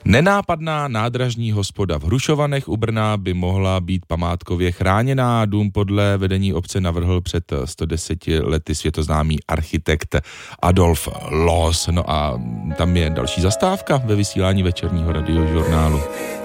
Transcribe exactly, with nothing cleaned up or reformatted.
Nenápadná nádražní hospoda v Hrušovanech u Brna by mohla být památkově chráněná. Dům podle vedení obce navrhl před sto deseti lety světoznámý architekt Adolf Loos. No a tam je další zastávka ve vysílání večerního radiožurnálu.